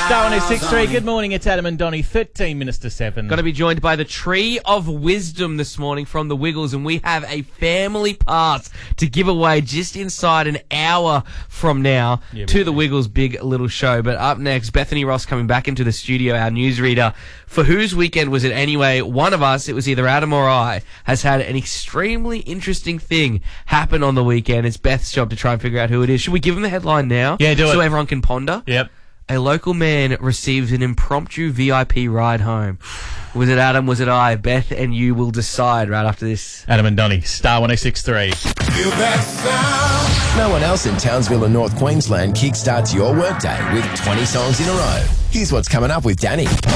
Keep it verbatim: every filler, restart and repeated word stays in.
Star one oh six point three, good morning, it's Adam and Donny, thirteen minutes to seven. Going to be joined by the Tree of Wisdom this morning from the Wiggles, and we have a family pass to give away just inside an hour from now Yeah, to we the do. Wiggles' big little show. But up next, Bethany Ross coming back into the studio, our newsreader. For whose weekend was it anyway? One of us, it was either Adam or I, has had an extremely interesting thing happen on the weekend. It's Beth's job to try and figure out who it is. Should we give him the headline now? Yeah, do So it. everyone can ponder? Yep. A local man receives an impromptu V I P ride home. Was it Adam? Was it I? Beth and you will decide right after this. Adam and Donny, Star one oh six point three. Feel that sound. No one else in Townsville or North Queensland kickstarts your workday with twenty songs in a row. Here's what's coming up with Danny.